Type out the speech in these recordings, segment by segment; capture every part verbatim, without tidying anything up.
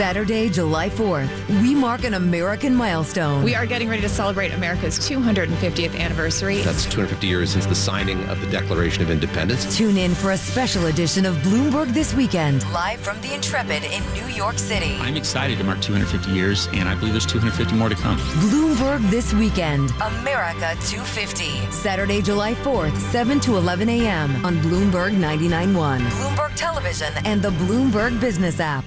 Saturday, July fourth, we mark an American milestone. We are getting ready to celebrate America's two hundred fiftieth anniversary. That's two hundred fifty years since the signing of the Declaration of Independence. Tune in for a special edition of Bloomberg This Weekend, live from the Intrepid in New York City. I'm excited to mark two hundred fifty years, and I believe there's two hundred fifty more to come. Bloomberg This Weekend, America two fifty. Saturday, July fourth, seven to eleven a.m. on Bloomberg ninety-nine point one, Bloomberg Television, and the Bloomberg Business app.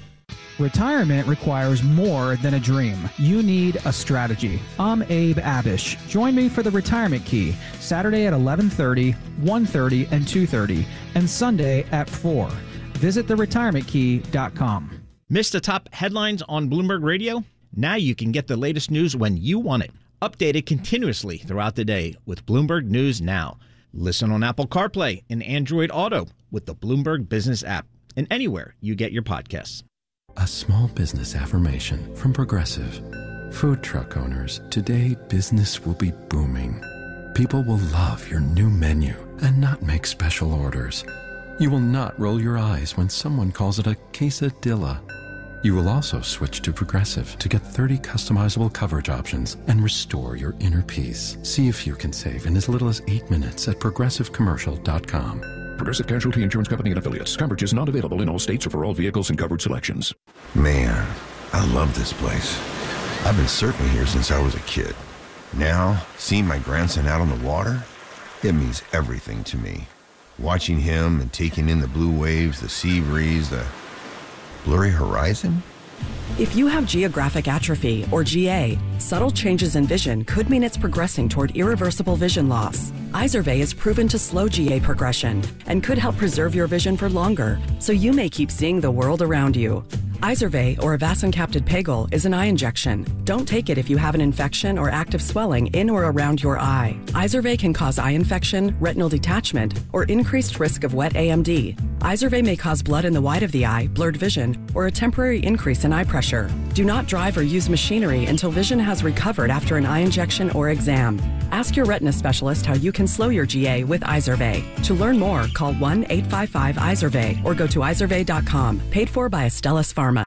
Retirement requires more than a dream. You need a strategy. I'm Abe Abish. Join me for the Retirement Key, Saturday at eleven thirty, one thirty, and two thirty, and Sunday at four. Visit the retirement key dot com. Missed the top headlines on Bloomberg Radio? Now you can get the latest news when you want it. Updated continuously throughout the day with Bloomberg News Now. Listen on Apple CarPlay and Android Auto with the Bloomberg Business app and anywhere you get your podcasts. A small business affirmation from Progressive. Food truck owners, today business will be booming. People will love your new menu and not make special orders. You will not roll your eyes when someone calls it a quesadilla. You will also switch to Progressive to get thirty customizable coverage options and restore your inner peace. See if you can save in as little as eight minutes at progressive commercial dot com. Progressive Casualty Insurance Company and Affiliates. Coverage is not available in all states or for all vehicles and covered selections. Man, I love this place. I've been surfing here since I was a kid. Now, seeing my grandson out on the water, it means everything to me. Watching him and taking in the blue waves, the sea breeze, the blurry horizon. If you have geographic atrophy, or G A, subtle changes in vision could mean it's progressing toward irreversible vision loss. Izervay is proven to slow G A progression and could help preserve your vision for longer, so you may keep seeing the world around you. Izervay, or avacincaptad pegol, is an eye injection. Don't take it if you have an infection or active swelling in or around your eye. Izervay can cause eye infection, retinal detachment, or increased risk of wet A M D. Izervay may cause blood in the white of the eye, blurred vision, or a temporary increase in eye pressure. Do not drive or use machinery until vision has recovered after an eye injection or exam. Ask your retina specialist how you can slow your G A with Izervay. To learn more, call one eight five five Izervay or go to izervay dot com. Paid for by Astellas Pharma.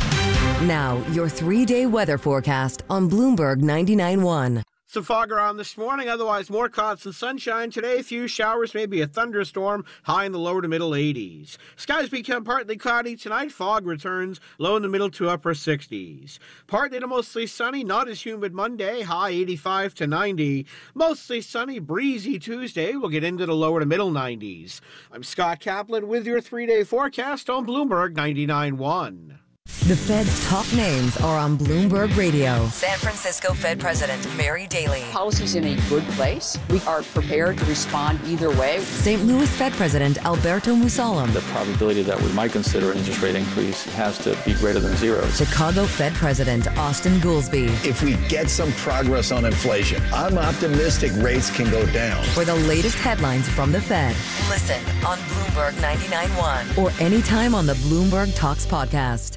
Now, your three-day weather forecast on Bloomberg ninety-nine point one. Some fog around this morning, otherwise more constant sunshine. Today, a few showers, maybe a thunderstorm, high in the lower to middle eighties. Skies become partly cloudy tonight. Fog returns, low in the middle to upper sixties. Partly to mostly sunny, not as humid Monday, high eighty-five to ninety. Mostly sunny, breezy Tuesday. We'll get into the lower to middle nineties. I'm Scott Kaplan with your three-day forecast on Bloomberg ninety-nine point one. The Fed's top names are on Bloomberg Radio. San Francisco Fed President Mary Daly. Policy's in a good place. We are prepared to respond either way. Saint Louis Fed President Alberto Musalem. The probability that we might consider an interest rate increase has to be greater than zero. Chicago Fed President Austin Goolsbee. If we get some progress on inflation, I'm optimistic rates can go down. For the latest headlines from the Fed, listen on Bloomberg ninety-nine point one or anytime on the Bloomberg Talks podcast.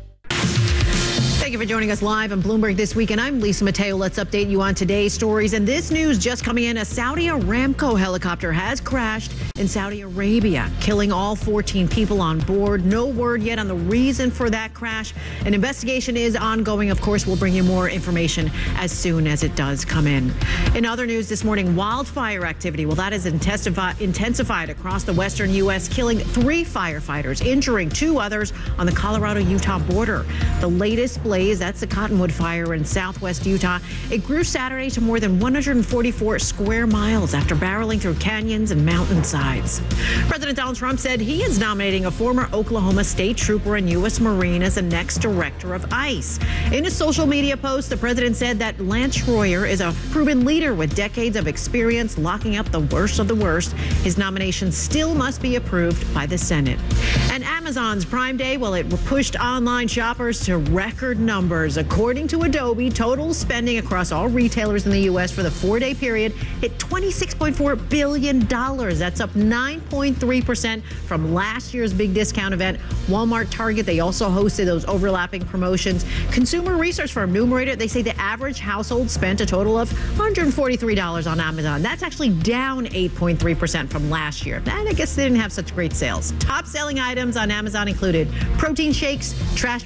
Thank you for joining us live on Bloomberg This Weekend. I'm Lisa Mateo. Let's update you on today's stories. And this news just coming in, a Saudi Aramco helicopter has crashed in Saudi Arabia, killing all fourteen people on board. No word yet on the reason for that crash. An investigation is ongoing. Of course, we'll bring you more information as soon as it does come in. In other news this morning, wildfire activity, well, that has intensified, intensified across the western U S, killing three firefighters, injuring two others on the Colorado-Utah border. The latest blaze, that's the Cottonwood Fire in southwest Utah. It grew Saturday to more than one hundred forty-four square miles after barreling through canyons and mountainsides. President Donald Trump said he is nominating a former Oklahoma State trooper and U S Marine as the next director of ICE. In a social media post, the president said that Lance Schroyer is a proven leader with decades of experience locking up the worst of the worst. His nomination still must be approved by the Senate. And Amazon's Prime Day, well, it pushed online shoppers to record numbers. According to Adobe, total spending across all retailers in the U S for the four-day period hit twenty-six point four billion dollars. That's up nine point three percent from last year's big discount event. Walmart, Target, they also hosted those overlapping promotions. Consumer research firm Numerator, they say the average household spent a total of one hundred forty-three dollars on Amazon. That's actually down eight point three percent from last year. And I guess they didn't have such great sales. Top selling items on Amazon included protein shakes, trash bags, and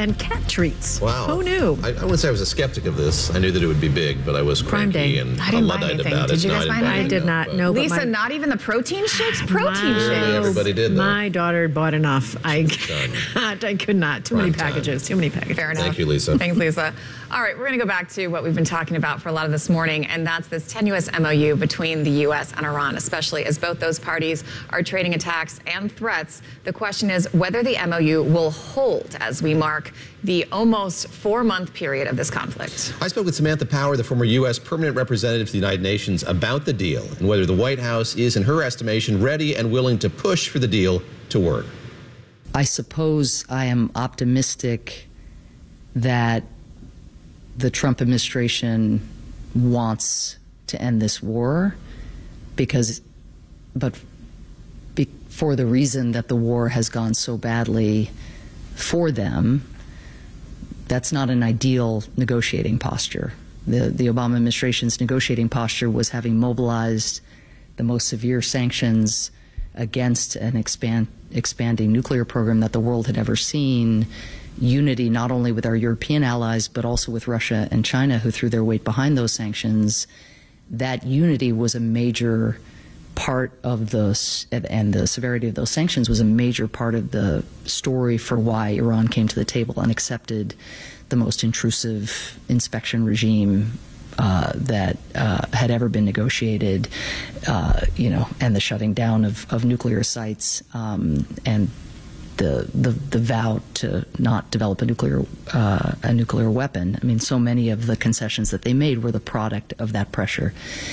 and cat treats. Wow. Who knew? I, I wouldn't say I was a skeptic of this. I knew that it would be big, but I was Prime cranky Day. and I didn't buy Luddite anything. about Did it. you No, guys buy buy anything? I did not know. but Lisa, my- not even the protein shakes? Protein Clearly shakes. everybody did, though. My daughter bought enough. I could, I could not. Too many Prime time. packages. Too many packages. Fair enough. Thank you, Lisa. Thanks, Lisa. All right, we're going to go back to what we've been talking about for a lot of this morning, and that's this tenuous M O U between the U S and Iran, especially as both those parties are trading attacks and threats. The question is whether the M O U will hold as we mark the almost four-month period of this conflict. I spoke with Samantha Power, the former U S permanent representative to the United Nations, about the deal and whether the White House is, in her estimation, ready and willing to push for the deal to work. I suppose I am optimistic that the Trump administration wants to end this war because, but be, for the reason that the war has gone so badly for them, that's not an ideal negotiating posture. The, the Obama administration's negotiating posture was having mobilized the most severe sanctions against an expand, expanding nuclear program that the world had ever seen, unity not only with our European allies, but also with Russia and China, who threw their weight behind those sanctions. That unity was a major part of the, and the severity of those sanctions was a major part of the story for why Iran came to the table and accepted the most intrusive inspection regime uh, that uh, had ever been negotiated, uh, you know, and the shutting down of, of nuclear sites um, and the, the the vow to not develop a nuclear uh, a nuclear weapon. I mean, so many of the concessions that they made were the product of that pressure.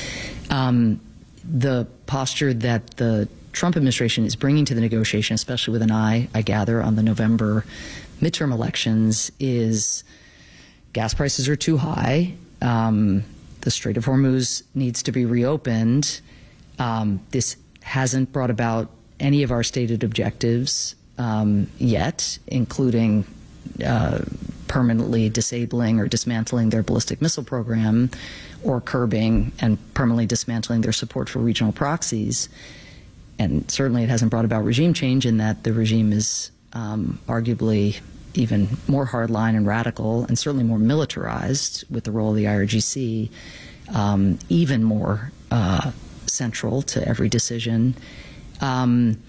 Um, the posture that the Trump administration is bringing to the negotiation, especially with an eye, I gather, on the November midterm elections, is gas prices are too high. Um, the Strait of Hormuz needs to be reopened. Um, this hasn't brought about any of our stated objectives um, yet, including uh, permanently disabling or dismantling their ballistic missile program, or curbing and permanently dismantling their support for regional proxies. And certainly it hasn't brought about regime change in that the regime is um, arguably even more hardline and radical, and certainly more militarized with the role of the I R G C, um, even more uh, central to every decision. Um,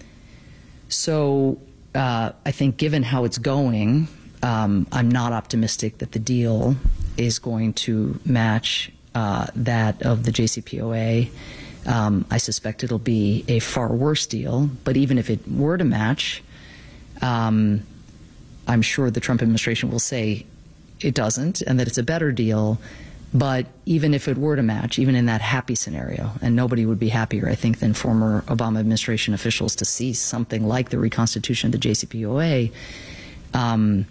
so uh, I think given how it's going, um, I'm not optimistic that the deal is going to match uh, that of the J C P O A. Um, I suspect it'll be a far worse deal, but even if it were to match, um, I'm sure the Trump administration will say it doesn't and that it's a better deal. But even if it were to match, even in that happy scenario, and nobody would be happier, I think, than former Obama administration officials to see something like the reconstitution of the J C P O A, um,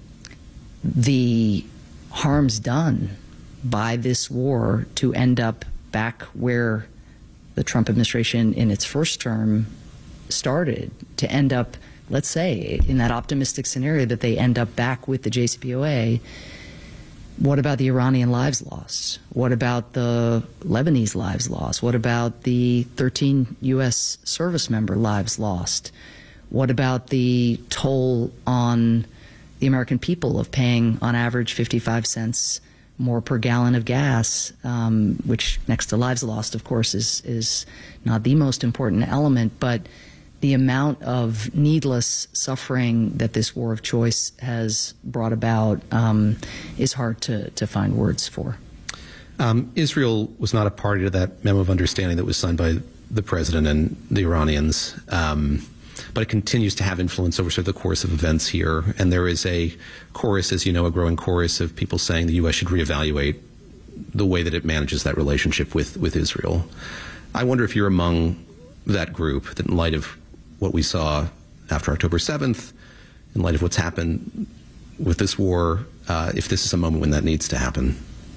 the harms done by this war to end up back where the Trump administration in its first term started, to end up, let's say, in that optimistic scenario that they end up back with the J C P O A, what about the Iranian lives lost? What about the Lebanese lives lost? What about the thirteen U S service member lives lost? What about the toll on the American people of paying, on average, fifty-five cents more per gallon of gas, um, which next to lives lost, of course, is, is not the most important element, but the amount of needless suffering that this war of choice has brought about um, is hard to, to find words for. Um, Israel was not a party to that memo of understanding that was signed by the president and the Iranians, um, but it continues to have influence over sort of the course of events here. And there is a chorus, as you know, a growing chorus of people saying the U S should reevaluate the way that it manages that relationship with, with Israel. I wonder if you're among that group, that in light of what we saw after October seventh, in light of what's happened with this war, uh, if this is a moment when that needs to happen.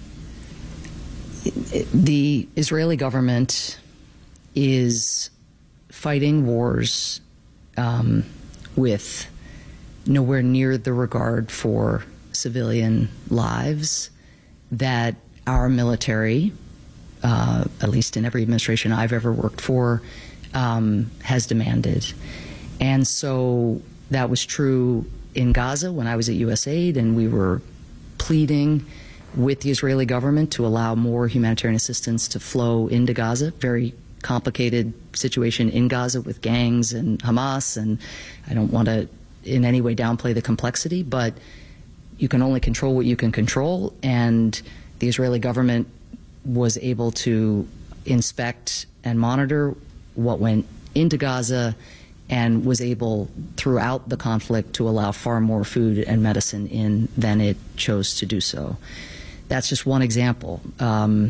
The Israeli government is fighting wars um, with nowhere near the regard for civilian lives that our military, uh, at least in every administration I've ever worked for, um, has demanded. And so that was true in Gaza when I was at U S A I D, and we were pleading with the Israeli government to allow more humanitarian assistance to flow into Gaza. Very complicated situation in Gaza with gangs and Hamas, and I don't want to in any way downplay the complexity, but you can only control what you can control, and the Israeli government was able to inspect and monitor what went into Gaza and was able throughout the conflict to allow far more food and medicine in than it chose to do so. That's just one example. Um,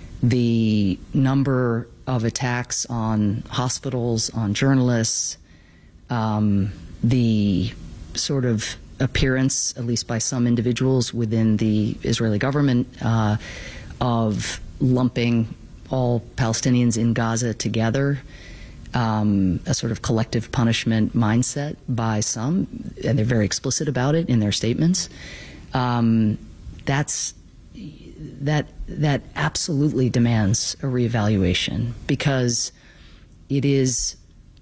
the number of attacks on hospitals, on journalists, um, the sort of appearance, at least by some individuals within the Israeli government, uh, of lumping all Palestinians in Gaza together, um, a sort of collective punishment mindset by some, and they're very explicit about it in their statements. Um, that's that that absolutely demands a reevaluation, because it is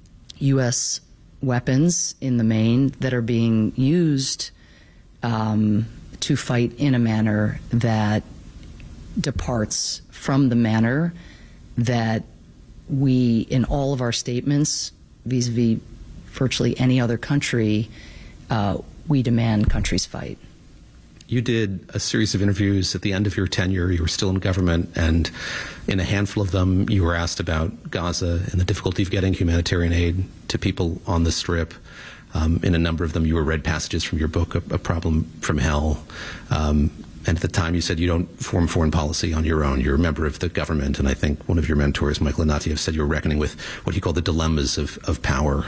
U S weapons in the main that are being used um, to fight in a manner that departs from the manner that we, in all of our statements vis-a-vis virtually any other country, uh, we demand countries fight. You did a series of interviews at the end of your tenure. You were still in government, and in a handful of them, you were asked about Gaza and the difficulty of getting humanitarian aid to people on the Strip. Um, in a number of them, you were read passages from your book, A, a Problem from Hell. Um, and at the time, you said you don't form foreign policy on your own. You're a member of the government, and I think one of your mentors, Michael Ignatieff, said you were reckoning with what he called the dilemmas of, of power.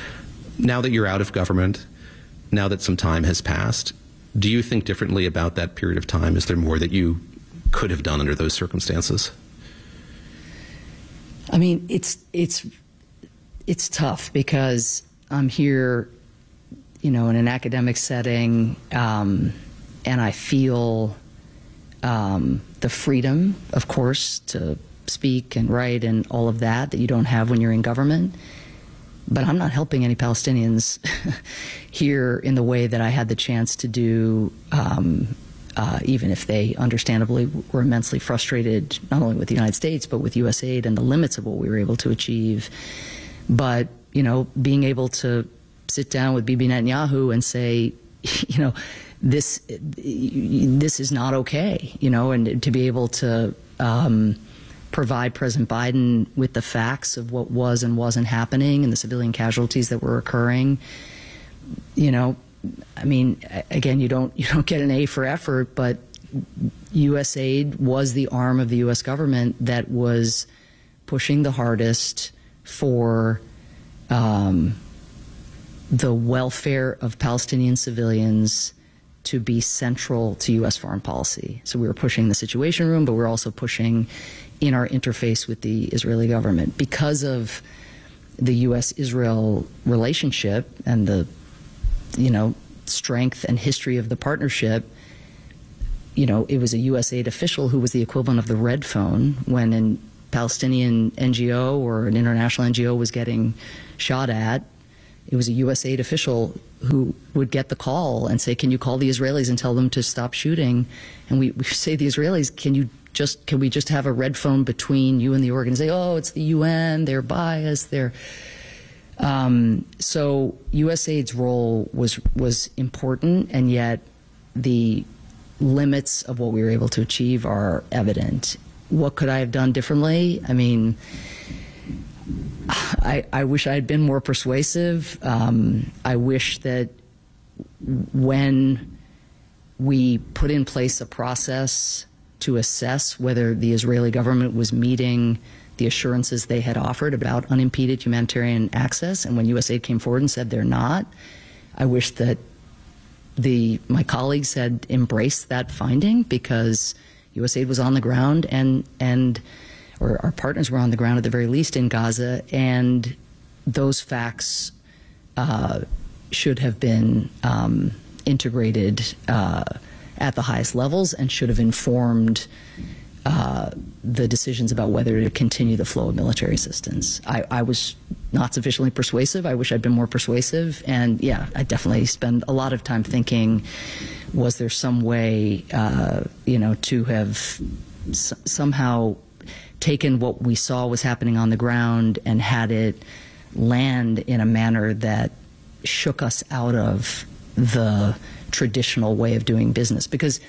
Now that you're out of government, now that some time has passed, do you think differently about that period of time? Is there more that you could have done under those circumstances? I mean, it's it's it's tough because I'm here, you know, in an academic setting, um, and I feel um, the freedom, of course, to speak and write and all of that that you don't have when you're in government. But I'm not helping any Palestinians here in the way that I had the chance to do, um, uh, even if they understandably were immensely frustrated, not only with the United States, but with U S A I D and the limits of what we were able to achieve. But, you know, being able to sit down with Bibi Netanyahu and say, you know, this, this is not okay, you know, and to be able to um, provide President Biden with the facts of what was and wasn't happening and the civilian casualties that were occurring. You know, I mean, again, you don't you don't get an A for effort, but U S A I D was the arm of the U S government that was pushing the hardest for um, the welfare of Palestinian civilians to be central to U S foreign policy. So we were pushing the Situation Room, but we we're also pushing in our interface with the Israeli government. Because of the U S Israel relationship and the, you know, strength and history of the partnership, you know, it was a U S A I D official who was the equivalent of the red phone when a Palestinian N G O or an international N G O was getting shot at. It was a U S A I D official who would get the call and say, can you call the Israelis and tell them to stop shooting? And we, we say to the Israelis, can you just, can we just have a red phone between you and the organization? Oh, it's the U N, they're biased, they're... Um, so U S A I D's role was, was important, and yet the limits of what we were able to achieve are evident. What could I have done differently? I mean, I, I wish I had been more persuasive. Um, I wish that when we put in place a process to assess whether the Israeli government was meeting the assurances they had offered about unimpeded humanitarian access, and when U S A I D came forward and said they're not, I wish that the my colleagues had embraced that finding, because U S A I D was on the ground and and or our partners were on the ground at the very least in Gaza, and those facts uh, should have been um, integrated uh, at the highest levels and should have informed uh, the decisions about whether to continue the flow of military assistance. I, I was not sufficiently persuasive. I wish I'd been more persuasive. And yeah, I definitely spend a lot of time thinking, was there some way, uh, you know, to have s- somehow taken what we saw was happening on the ground and had it land in a manner that shook us out of the traditional way of doing business? Because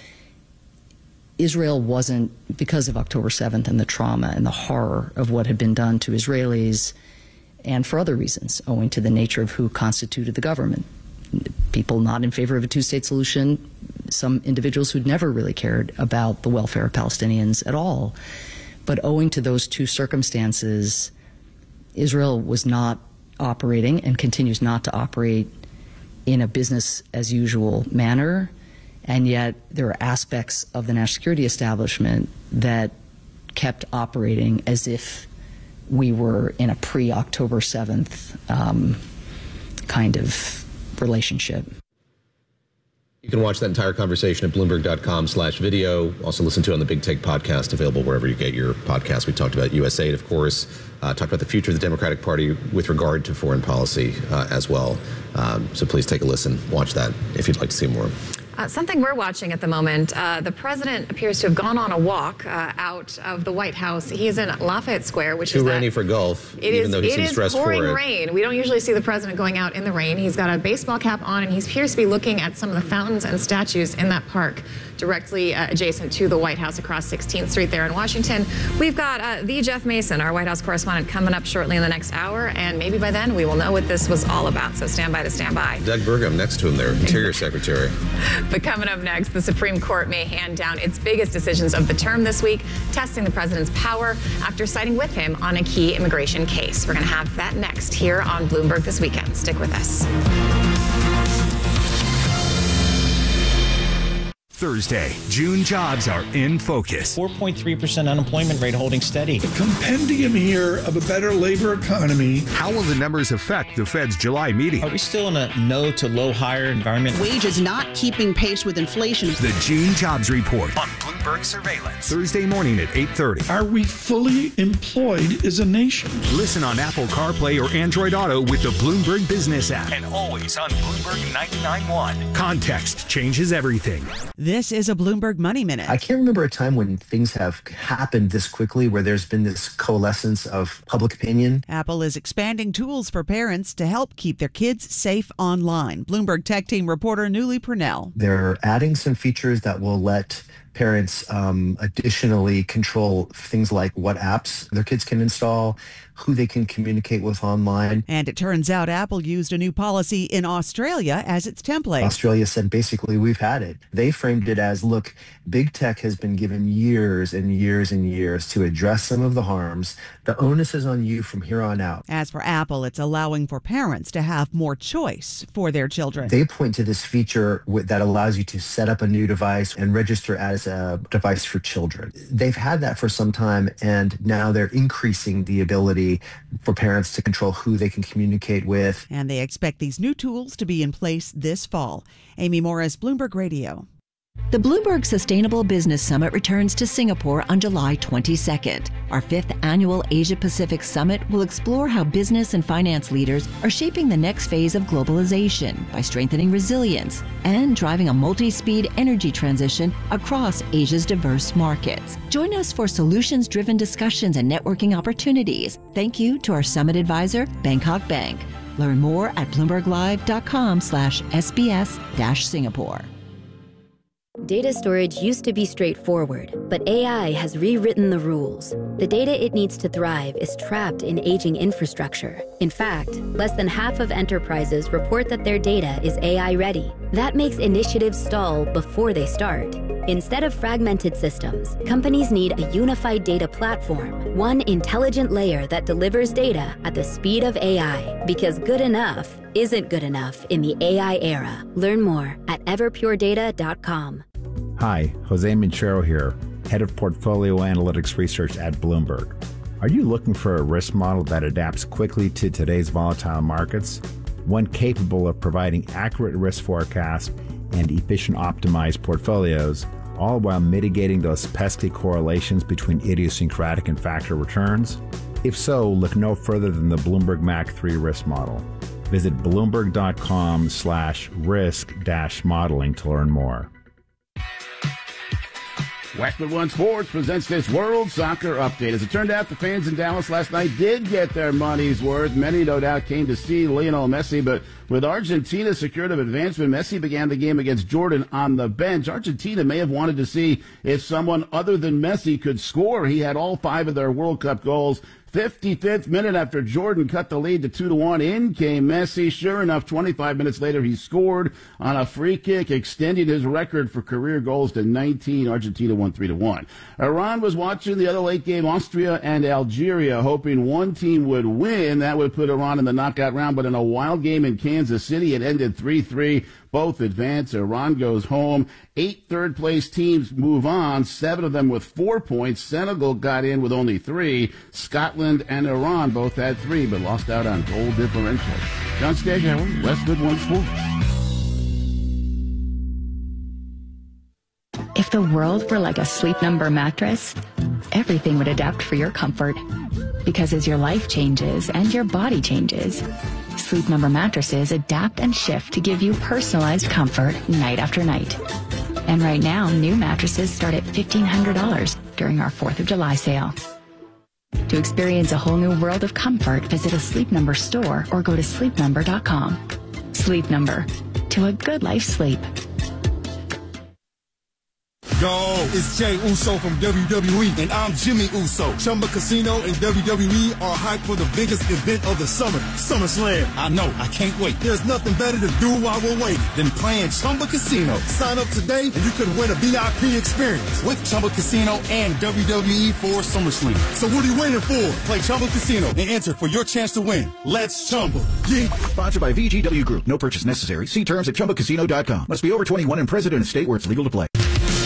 Israel wasn't, because of October seventh and the trauma and the horror of what had been done to Israelis, and for other reasons, owing to the nature of who constituted the government. People not in favor of a two-state solution, some individuals who'd never really cared about the welfare of Palestinians at all. But owing to those two circumstances, Israel was not operating and continues not to operate in a business-as-usual manner. And yet there are aspects of the national security establishment that kept operating as if we were in a pre-October seventh um, kind of relationship. You can watch that entire conversation at Bloomberg.com slash video. Also listen to it on the Big Take podcast, available wherever you get your podcasts. We talked about U S A I D, of course, uh, talked about the future of the Democratic Party with regard to foreign policy uh, as well. Um, so please take a listen. Watch that if you'd like to see more. Uh, something we're watching at the moment, uh, the president appears to have gone on a walk uh, out of the White House. He is in Lafayette Square, which Too is rainy that, for golf, it even is, though he it seems is dressed for pouring it. rain. We don't usually see the president going out in the rain. He's got a baseball cap on, and he appears to be looking at some of the fountains and statues in that park directly uh, adjacent to the White House across sixteenth Street there in Washington. We've got uh, the Jeff Mason, our White House correspondent, coming up shortly in the next hour, and maybe by then we will know what this was all about. So stand by to stand by. Doug Burgum next to him there, Interior Secretary. But coming up next, the Supreme Court may hand down its biggest decisions of the term this week, testing the president's power after siding with him on a key immigration case. We're going to have that next here on Bloomberg This Weekend. Stick with us. Thursday, June jobs are in focus. four point three percent unemployment rate holding steady. A compendium here of a better labor economy. How will the numbers affect the Fed's July meeting? Are we still in a no to low hire environment? Wages not keeping pace with inflation. The June jobs report on Bloomberg Surveillance. Thursday morning at eight thirty. Are we fully employed as a nation? Listen on Apple CarPlay or Android Auto with the Bloomberg Business app. And always on Bloomberg ninety-nine point one. Context changes everything. This is a Bloomberg Money Minute. I can't remember a time when things have happened this quickly where there's been this coalescence of public opinion. Apple is expanding tools for parents to help keep their kids safe online. Bloomberg Tech Team reporter Newly Purnell. They're adding some features that will let parents um, additionally control things like what apps their kids can install, who they can communicate with online. And it turns out Apple used a new policy in Australia as its template. Australia said, basically, we've had it. They framed it as, look, big tech has been given years and years and years to address some of the harms. The onus is on you from here on out. As for Apple, it's allowing for parents to have more choice for their children. They point to this feature that allows you to set up a new device and register as a device for children. They've had that for some time, and now they're increasing the ability for parents to control who they can communicate with. And they expect these new tools to be in place this fall. Amy Morris, Bloomberg Radio. The Bloomberg Sustainable Business Summit returns to Singapore on July twenty-second. Our fifth annual Asia-Pacific Summit will explore how business and finance leaders are shaping the next phase of globalization by strengthening resilience and driving a multi-speed energy transition across Asia's diverse markets. Join us for solutions-driven discussions and networking opportunities. Thank you to our summit advisor, Bangkok Bank. Learn more at bloomberglive.com slash SBS dash Singapore. Data storage used to be straightforward, but A I has rewritten the rules. The data it needs to thrive is trapped in aging infrastructure. In fact, less than half of enterprises report that their data is A I ready. That makes initiatives stall before they start. Instead of fragmented systems, companies need a unified data platform, one intelligent layer that delivers data at the speed of A I. Because good enough isn't good enough in the A I era. Learn more at everpure data dot com. Hi, Jose Minchero here, Head of Portfolio Analytics Research at Bloomberg. Are you looking for a risk model that adapts quickly to today's volatile markets? One capable of providing accurate risk forecasts and efficient optimized portfolios, all while mitigating those pesky correlations between idiosyncratic and factor returns? If so, look no further than the Bloomberg Mac three risk model. Visit Bloomberg.com slash risk dash modeling to learn more. Westwood One Sports presents this World Soccer Update. As it turned out, the fans in Dallas last night did get their money's worth. Many, no doubt, came to see Lionel Messi, but with Argentina secured of advancement, Messi began the game against Jordan on the bench. Argentina may have wanted to see if someone other than Messi could score. He had all five of their World Cup goals. fifty-fifth minute after Jordan cut the lead to two to one, in came Messi. Sure enough, twenty-five minutes later, he scored on a free kick, extending his record for career goals to nineteen. Argentina won three to one. Iran was watching the other late game, Austria and Algeria, hoping one team would win. That would put Iran in the knockout round, but in a wild game in Kansas City, it ended three three. Both advance. Iran goes home. Eight third-place teams move on, seven of them with four points. Senegal got in with only three. Scotland and Iran both had three, but lost out on goal differential. John Staghower, Westwood One Sports. If the world were like a Sleep Number mattress, everything would adapt for your comfort. Because as your life changes and your body changes, Sleep Number mattresses adapt and shift to give you personalized comfort night after night. And right now, new mattresses start at fifteen hundred dollars during our fourth of July sale. To experience a whole new world of comfort, visit a Sleep Number store or go to sleep number dot com. Sleep Number. To a good life sleep. Yo, it's Jay Uso from W W E, and I'm Jimmy Uso. Chumba Casino and W W E are hyped for the biggest event of the summer, SummerSlam. I know, I can't wait. There's nothing better to do while we're waiting than playing Chumba Casino. Sign up today and you could win a V I P experience with Chumba Casino and W W E for SummerSlam. So what are you waiting for? Play Chumba Casino and enter for your chance to win. Let's Chumba. Yeah. Sponsored by V G W Group. No purchase necessary. See terms at chumba casino dot com. Must be over twenty-one and present in a state where it's legal to play.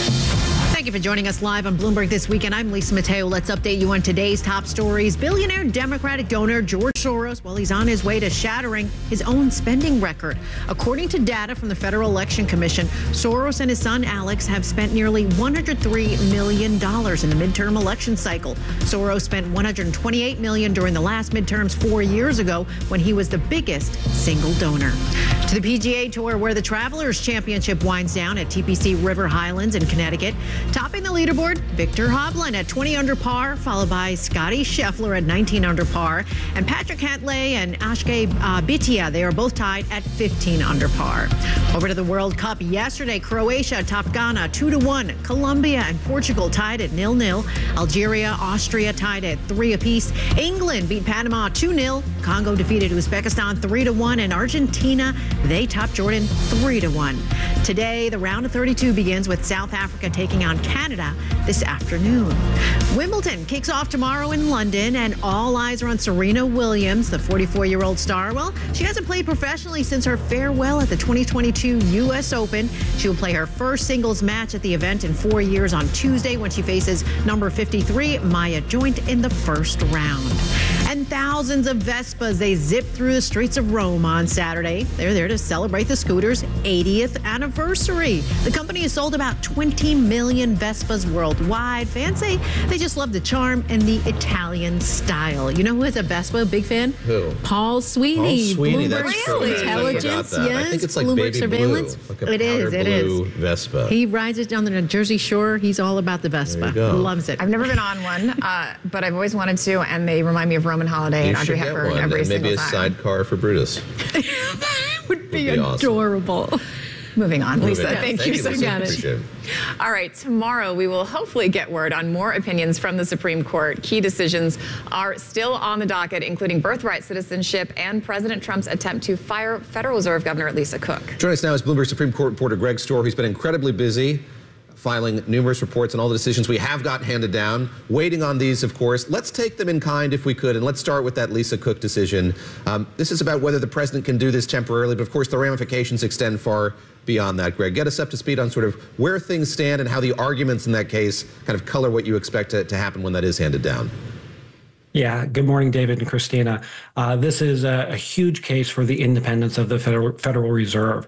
Thank you for joining us live on Bloomberg This Weekend. I'm Lisa Mateo. Let's update you on today's top stories. Billionaire Democratic donor George Soros, well, he's on his way to shattering his own spending record. According to data from the Federal Election Commission, Soros and his son Alex have spent nearly one hundred three million dollars in the midterm election cycle. Soros spent one hundred twenty-eight million dollars during the last midterms four years ago when he was the biggest single donor. To the P G A Tour, where the Travelers Championship winds down at T P C River Highlands in Connecticut. Topping the leaderboard, Victor Hovland at twenty under par, followed by Scotty Scheffler at nineteen under par, and Patrick Cantlay and Ashke uh, Bhatia, they are both tied at fifteen under par. Over to the World Cup yesterday, Croatia topped Ghana two to one, Colombia and Portugal tied at nil nil, Algeria, Austria tied at three apiece, England beat Panama two nil, Congo defeated Uzbekistan three to one, and Argentina, they topped Jordan three to one. Today, the round of thirty-two begins with South Africa taking on Canada this afternoon. Wimbledon kicks off tomorrow in London, and all eyes are on Serena Williams, the forty-four-year-old star. Well, she hasn't played professionally since her farewell at the twenty twenty-two U S Open. She will play her first singles match at the event in four years on Tuesday when she faces number fifty-three, Maya Joint, in the first round. And thousands of Vespas, they zip through the streets of Rome on Saturday. They're there to celebrate the scooter's eightieth anniversary. The company has sold about twenty million Vespas worldwide. Fans say they just love the charm and the Italian style. You know who is a Vespa big fan? Who? Paul Sweeney. Paul Sweeney, Bloomberg that's true. Intelligence, I yes. I think it's like Bloomberg baby Surveillance. blue. Like a it is, powder it blue is. Vespa. He rides it down the Jersey Shore. He's all about the Vespa. Loves it. I've never been on one, uh, but I've always wanted to, and they remind me of Roman Holiday You and Audrey should get Hepburn one, every and single maybe a time. sidecar for Brutus. That would be, be awesome. adorable. Moving on, Moving Lisa. on. Thank, Thank you you, so Lisa. much. Appreciate it. All right, tomorrow we will hopefully get word on more opinions from the Supreme Court. Key decisions are still on the docket, including birthright citizenship and President Trump's attempt to fire Federal Reserve Governor Lisa Cook. Joining us now is Bloomberg Supreme Court reporter Greg Stohr, who's been incredibly busy filing numerous reports on all the decisions we have gotten handed down, waiting on these, of course. Let's take them in kind if we could, and let's start with that Lisa Cook decision. Um, this is about whether the president can do this temporarily, but of course the ramifications extend far beyond that. Greg, get us up to speed on sort of where things stand and how the arguments in that case kind of color what you expect to, to happen when that is handed down. Yeah. Good morning, David and Christina. Uh, this is a, a huge case for the independence of the Federal, Federal Reserve.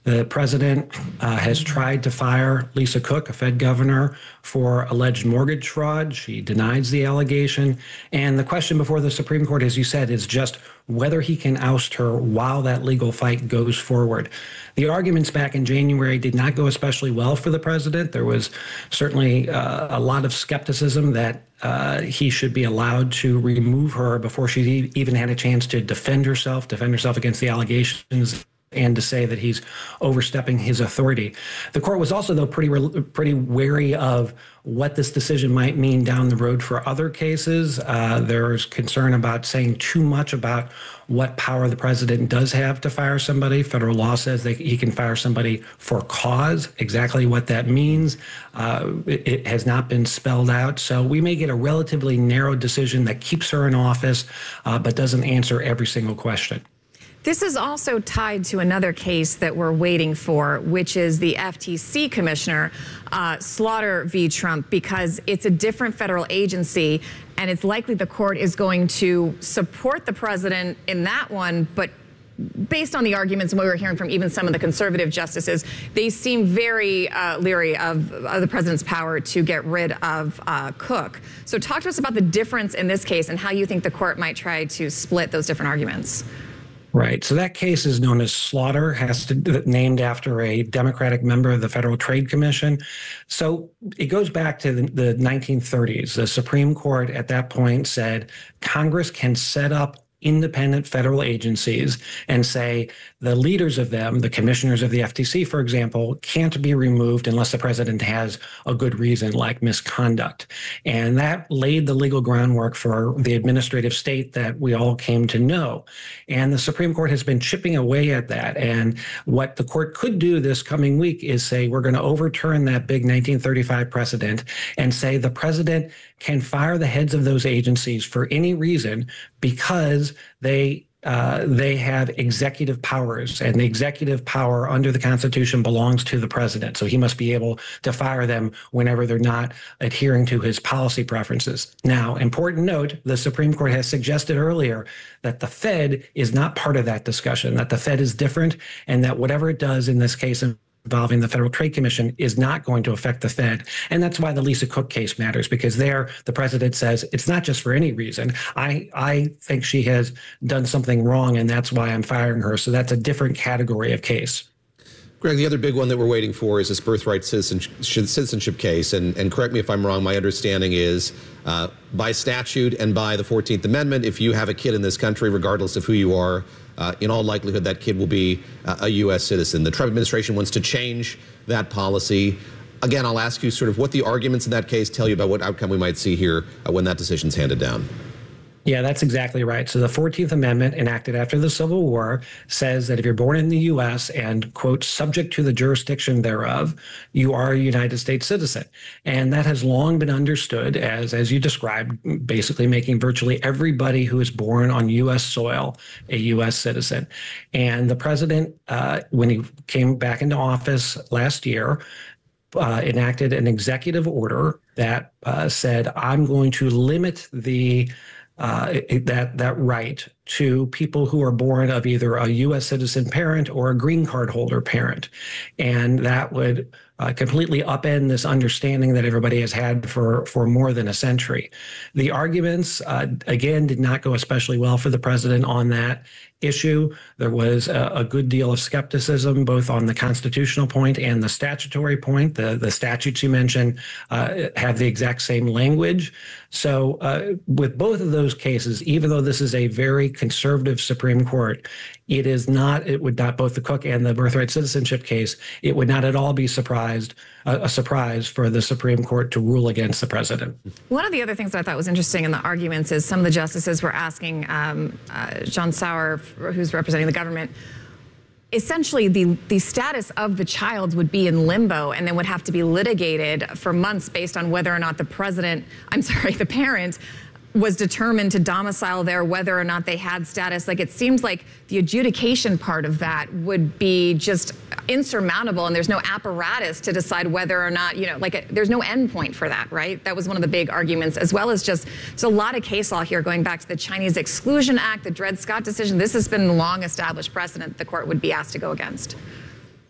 The president uh, has tried to fire Lisa Cook, a Fed governor, for alleged mortgage fraud. She denies the allegation. And the question before the Supreme Court, as you said, is just whether he can oust her while that legal fight goes forward. The arguments back in January did not go especially well for the president. There was certainly uh, a lot of skepticism that uh, he should be allowed to remove her before she even had a chance to defend herself, defend herself against the allegations, and to say that he's overstepping his authority. The court was also, though, pretty pretty wary of what this decision might mean down the road for other cases. Uh, there's concern about saying too much about what power the president does have to fire somebody. Federal law says that he can fire somebody for cause. Exactly what that means, uh, it, it has not been spelled out. So we may get a relatively narrow decision that keeps her in office, uh, but doesn't answer every single question. This is also tied to another case that we're waiting for, which is the F T C commissioner, uh, Slaughter v. Trump, because it's a different federal agency, and it's likely the court is going to support the president in that one, but based on the arguments and what we were hearing from even some of the conservative justices, they seem very uh, leery of, of the president's power to get rid of uh, Cook. So talk to us about the difference in this case and how you think the court might try to split those different arguments. Right. So that case is known as Slaughter, has to named after a Democratic member of the Federal Trade Commission. So it goes back to the, the nineteen thirties. The Supreme Court at that point said Congress can set up independent federal agencies and say the leaders of them, the commissioners of the F T C, for example, can't be removed unless the president has a good reason, like misconduct. And that laid the legal groundwork for the administrative state that we all came to know. And the Supreme Court has been chipping away at that. And what the court could do this coming week is say, we're going to overturn that big nineteen thirty-five precedent and say the president can fire the heads of those agencies for any reason because they uh, they have executive powers, and the executive power under the Constitution belongs to the president. So he must be able to fire them whenever they're not adhering to his policy preferences. Now, important note, the Supreme Court has suggested earlier that the Fed is not part of that discussion, that the Fed is different, and that whatever it does in this case involving the Federal Trade Commission is not going to affect the Fed. And that's why the Lisa Cook case matters, because there the president says it's not just for any reason. I, I think she has done something wrong, and that's why I'm firing her. So that's a different category of case. Greg, the other big one that we're waiting for is this birthright citizenship, citizenship case. And, and correct me if I'm wrong, my understanding is uh, by statute and by the fourteenth Amendment, if you have a kid in this country, regardless of who you are, Uh, in all likelihood, that kid will be uh, a U S citizen. The Trump administration wants to change that policy. Again, I'll ask you sort of what the arguments in that case tell you about what outcome we might see here uh, when that decision's handed down. Yeah, that's exactly right. So the fourteenth Amendment, enacted after the Civil War, says that if you're born in the U S and, quote, subject to the jurisdiction thereof, you are a United States citizen. And that has long been understood as, as you described, basically making virtually everybody who is born on U S soil a U S citizen. And the president, uh, when he came back into office last year, uh, enacted an executive order that uh, said, I'm going to limit the Uh, that that right to people who are born of either a U S citizen parent or a green card holder parent. And that would uh, completely upend this understanding that everybody has had for, for more than a century. The arguments, uh, again, did not go especially well for the president on that issue. There was a, a good deal of skepticism, both on the constitutional point and the statutory point. The, the statutes you mentioned uh, have the exact same language. So uh, with both of those cases, even though this is a very conservative Supreme Court, it is not, it would not, both the Cook and the birthright citizenship case, it would not at all be surprised, uh, a surprise for the Supreme Court to rule against the president. One of the other things that I thought was interesting in the arguments is some of the justices were asking um, uh, John Sauer, who's representing the government, essentially the, the status of the child would be in limbo and then would have to be litigated for months based on whether or not the president, I'm sorry, the parent was determined to domicile there, whether or not they had status. Like, it seems like the adjudication part of that would be just insurmountable, and there's no apparatus to decide whether or not, you know, like, a, there's no end point for that, right? That was one of the big arguments, as well as just, there's a lot of case law here going back to the Chinese Exclusion Act, the Dred Scott decision. This has been a long established precedent the court would be asked to go against.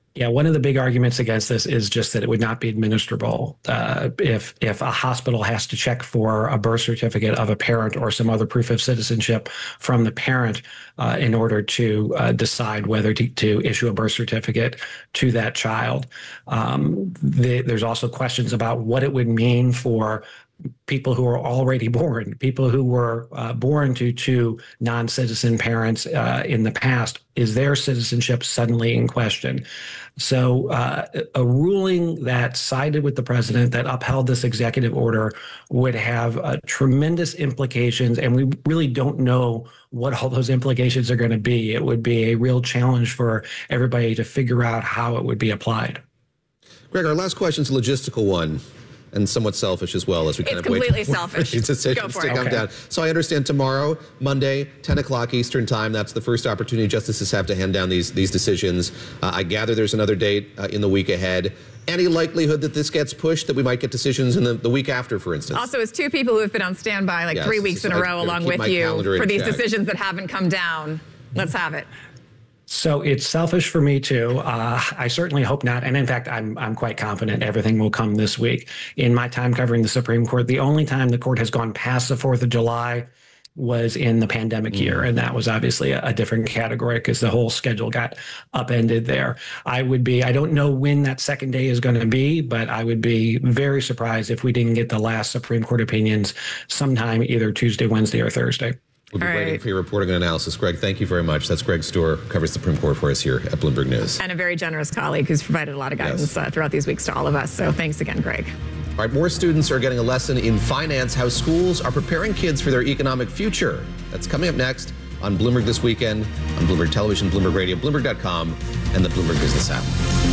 Yeah, one of the big arguments against this is just that it would not be administrable uh, if if a hospital has to check for a birth certificate of a parent or some other proof of citizenship from the parent uh, in order to uh, decide whether to, to issue a birth certificate to that child. Um, the, there's also questions about what it would mean for people who are already born, people who were uh, born to two non-citizen parents uh, in the past. Is their citizenship suddenly in question? So uh, a ruling that sided with the president, that upheld this executive order, would have uh, tremendous implications, and we really don't know what all those implications are going to be. It would be a real challenge for everybody to figure out how it would be applied. Greg, our last question is a logistical one, and somewhat selfish as well, as we kind it's of wait completely for selfish. these decisions Go for to it. come Okay. down. So I understand tomorrow, Monday, ten o'clock Eastern time, that's the first opportunity justices have to hand down these these decisions. Uh, I gather there's another date uh, in the week ahead. Any likelihood that this gets pushed, that we might get decisions in the, the week after, for instance? Also, as two people who have been on standby like Yes, three weeks in a I- row I along keep with my you calendar in for these check. decisions that haven't come down, let's have it. So it's selfish for me too. Uh, I certainly hope not, and in fact, I'm I'm quite confident everything will come this week. In my time covering the Supreme Court, the only time the court has gone past the Fourth of July was in the pandemic year, and that was obviously a, a different category because the whole schedule got upended there. I would be, I don't know when that second day is going to be, but I would be very surprised if we didn't get the last Supreme Court opinions sometime either Tuesday, Wednesday, or Thursday. We'll be All waiting right. for your reporting and analysis. Greg, thank you very much. That's Greg Stohr, covers the Supreme Court for us here at Bloomberg News. And a very generous colleague who's provided a lot of guidance Yes. uh, throughout these weeks to all of us. So thanks again, Greg. All right, more students are getting a lesson in finance, how schools are preparing kids for their economic future. That's coming up next on Bloomberg This Weekend, on Bloomberg Television, Bloomberg Radio, Bloomberg dot com, and the Bloomberg Business app.